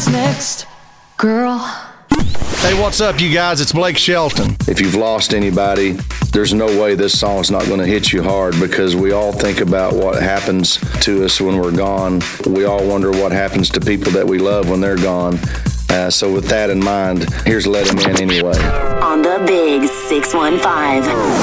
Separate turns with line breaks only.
happens next, girl.
Hey, what's up, you guys? It's Blake Shelton.
If you've lost anybody, there's no way this song's not going to hit you hard, because we all think about what happens to us when we're gone. We all wonder what happens to people that we love when they're gone. So with that in mind, here's Let 'Em In Anyway.
On the Big 615.